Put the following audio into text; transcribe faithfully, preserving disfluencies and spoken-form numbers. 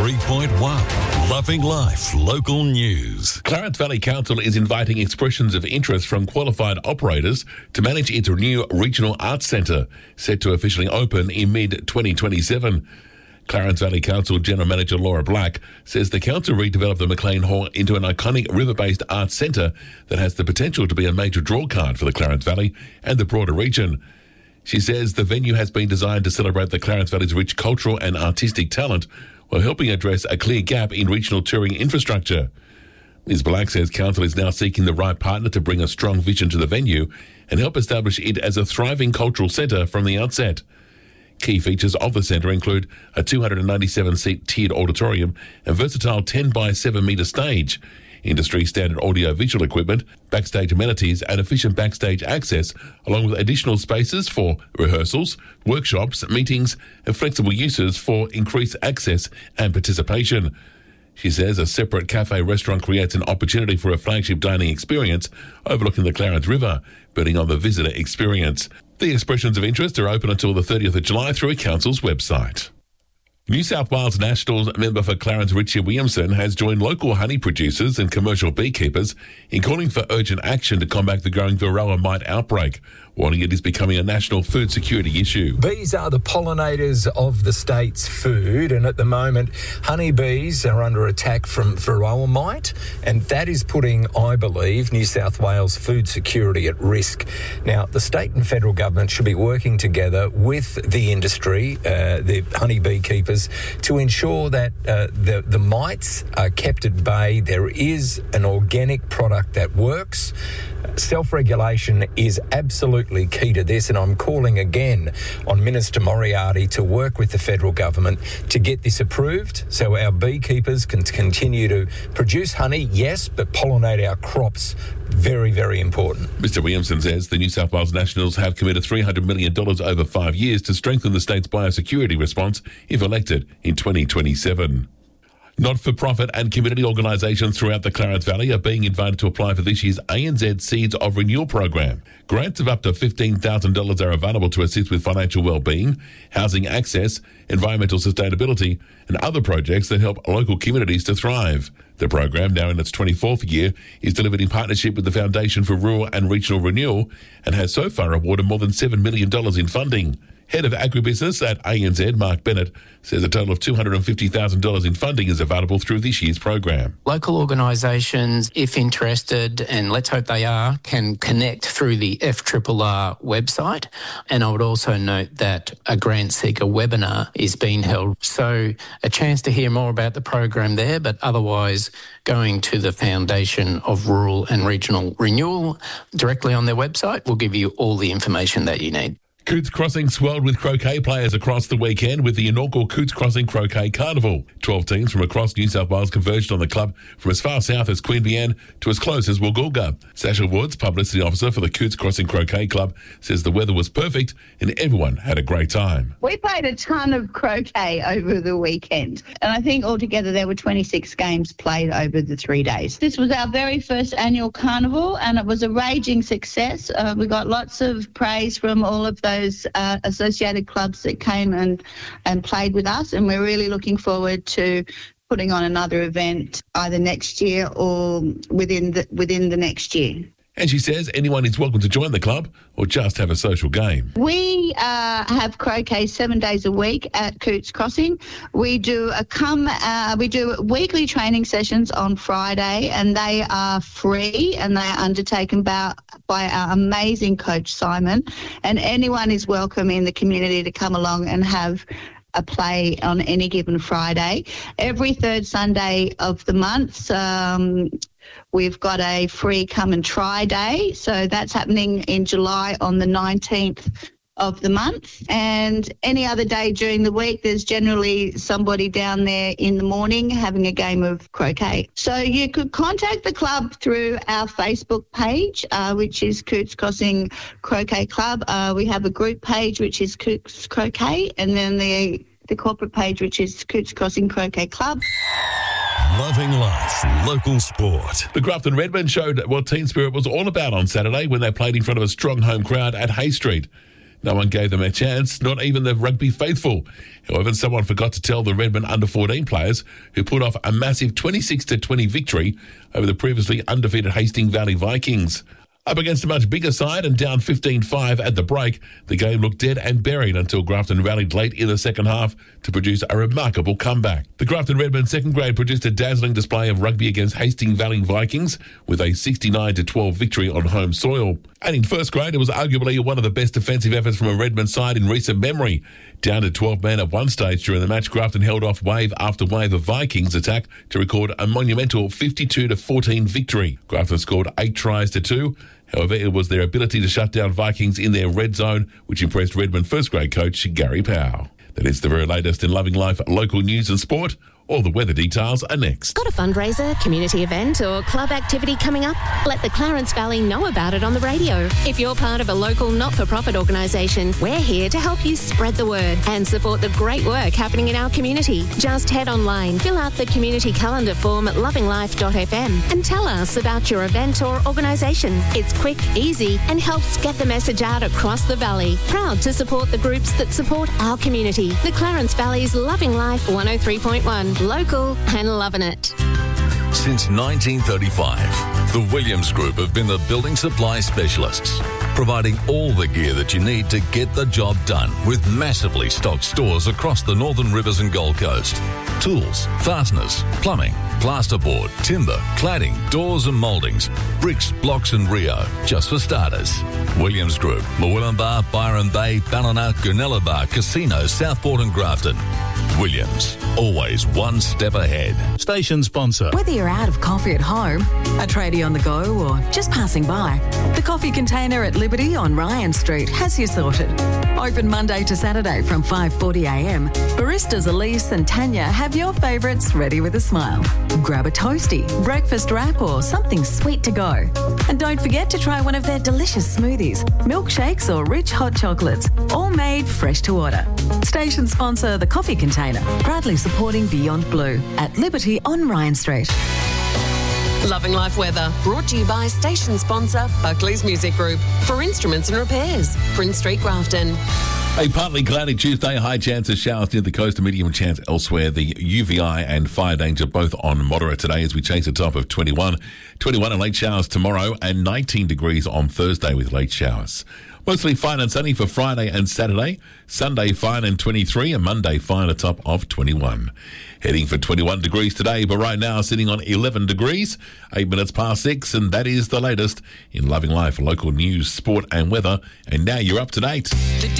three point one. Loving Life Local News. Clarence Valley Council is inviting expressions of interest from qualified operators to manage its new regional arts centre, set to officially open in mid twenty twenty-seven. Clarence Valley Council General Manager Laura Black says the council redeveloped the McLean Hall into an iconic river-based arts centre that has the potential to be a major draw card for the Clarence Valley and the broader region. She says the venue has been designed to celebrate the Clarence Valley's rich cultural and artistic talent while helping address a clear gap in regional touring infrastructure. Miz Black says council is now seeking the right partner to bring a strong vision to the venue and help establish it as a thriving cultural centre from the outset. Key features of the centre include a two hundred ninety-seven seat tiered auditorium and versatile ten by seven metre stage, industry-standard audio-visual equipment, backstage amenities and efficient backstage access, along with additional spaces for rehearsals, workshops, meetings and flexible uses for increased access and participation. She says a separate cafe restaurant creates an opportunity for a flagship dining experience overlooking the Clarence River, building on the visitor experience. The expressions of interest are open until the thirtieth of July through a council's website. New South Wales Nationals member for Clarence Richie Williamson has joined local honey producers and commercial beekeepers in calling for urgent action to combat the growing Varroa mite outbreak, warning it is becoming a national food security issue. Bees are the pollinators of the state's food, and at the moment, honeybees are under attack from Varroa mite, and that is putting, I believe, New South Wales food security at risk. Now, the state and federal government should be working together with the industry, uh, the honey beekeepers, to ensure that uh, the, the mites are kept at bay. There is an organic product that works. Self-regulation is absolutely key to this, and I'm calling again on Minister Moriarty to work with the federal government to get this approved so our beekeepers can continue to produce honey, yes, but pollinate our crops. Very, very important. Mister Williamson says the New South Wales Nationals have committed three hundred million dollars over five years to strengthen the state's biosecurity response if elected in twenty twenty-seven. Not-for-profit and community organisations throughout the Clarence Valley are being invited to apply for this year's A N Z Seeds of Renewal program. Grants of up to fifteen thousand dollars are available to assist with financial well-being, housing access, environmental sustainability and other projects that help local communities to thrive. The program, now in its twenty-fourth year, is delivered in partnership with the Foundation for Rural and Regional Renewal and has so far awarded more than seven million dollars in funding. Head of Agribusiness at A N Z, Mark Bennett, says a total of two hundred fifty thousand dollars in funding is available through this year's program. Local organisations, if interested, and let's hope they are, can connect through the F R R R website. And I would also note that a grant seeker webinar is being held. So a chance to hear more about the program there, but otherwise going to the Foundation of Rural and Regional Renewal directly on their website will give you all the information that you need. Cootes Crossing swelled with croquet players across the weekend with the inaugural Cootes Crossing Croquet Carnival. Twelve teams from across New South Wales converged on the club from as far south as Queanbeyan to as close as Woolgoolga. Sasha Woods, publicity officer for the Cootes Crossing Croquet Club, says the weather was perfect and everyone had a great time. We played a ton of croquet over the weekend, and I think altogether there were twenty-six games played over the three days. This was our very first annual carnival, and it was a raging success. Uh, we got lots of praise from all of those Those uh, associated clubs that came and, and played with us, and we're really looking forward to putting on another event either next year or within the, within the next year. And she says anyone is welcome to join the club or just have a social game. We uh, have croquet seven days a week at Cootes Crossing. We do a come. Uh, we do weekly training sessions on Friday, and they are free, and they are undertaken by, by our amazing coach Simon. And anyone is welcome in the community to come along and have a play on any given Friday. Every third Sunday of the month, um, we've got a free come and try day. So that's happening in July on the nineteenth of the month. And any other day during the week, there's generally somebody down there in the morning having a game of croquet. So you could contact the club through our Facebook page, uh, which is Cootes Crossing Croquet Club. Uh, we have a group page, which is Cootes Croquet, and then the the corporate page, which is Cootes Crossing Croquet Club. Loving life, local sport. The Grafton Redmen showed what team spirit was all about on Saturday when they played in front of a strong home crowd at Hay Street. No one gave them a chance, not even the rugby faithful. However, someone forgot to tell the Redmond under fourteen players who put off a massive twenty-six to twenty victory over the previously undefeated Hastings Valley Vikings. Up against a much bigger side and down fifteen five at the break, the game looked dead and buried until Grafton rallied late in the second half to produce a remarkable comeback. The Grafton Redmond second grade produced a dazzling display of rugby against Hastings Valley Vikings with a sixty-nine to twelve victory on home soil. And in first grade, it was arguably one of the best defensive efforts from a Redmond side in recent memory. Down to twelve men at one stage during the match, Grafton held off wave after wave of Vikings attack to record a monumental fifty-two to fourteen victory. Grafton scored eight tries to two. However, it was their ability to shut down Vikings in their red zone which impressed Redmond first grade coach Gary Powell. That is the very latest in Loving Life local news and sport. All the weather details are next. Got a fundraiser, community event or club activity coming up? Let the Clarence Valley know about it on the radio. If you're part of a local not-for-profit organisation, we're here to help you spread the word and support the great work happening in our community. Just head online, fill out the community calendar form at loving life dot f m and tell us about your event or organisation. It's quick, easy and helps get the message out across the valley. Proud to support the groups that support our community. The Clarence Valley's Loving Life one oh three point one. Local and loving it. Since nineteen thirty-five, the Williams Group have been the building supply specialists, providing all the gear that you need to get the job done with massively stocked stores across the Northern Rivers and Gold Coast. Tools, fasteners, plumbing, plasterboard, timber, cladding, doors and mouldings, bricks, blocks and Rio, just for starters. Williams Group, Murwillumbah, Byron Bay, Ballina, Goonellabah, Casino, Southport and Grafton. Williams, always one step ahead. Station sponsor. Whether you're out of coffee at home, a tradie on the go or just passing by, the Coffee Container at Liberty on Ryan Street has you sorted. Open Monday to Saturday from five forty a m. Baristas Elise and Tanya have your favourites ready with a smile. Grab a toasty, breakfast wrap or something sweet to go. And don't forget to try one of their delicious smoothies, milkshakes or rich hot chocolates, all made fresh to order. Station sponsor the Coffee Container, proudly supporting Beyond Blue at Liberty on Ryan Street. Loving Life weather, brought to you by station sponsor Buckley's Music Group for instruments and repairs, Prince Street, Grafton. A partly cloudy Tuesday, high chance of showers near the coast, a medium chance elsewhere. The U V I and fire danger both on moderate today as we chase the top of twenty-one. twenty-one and late showers tomorrow and nineteen degrees on Thursday with late showers. Mostly fine and sunny for Friday and Saturday. Sunday fine and twenty-three and Monday fine a top of twenty-one. Heading for twenty-one degrees today, but right now sitting on eleven degrees, eight minutes past six, and that is the latest in Loving Life, local news, sport and weather. And now you're up to date.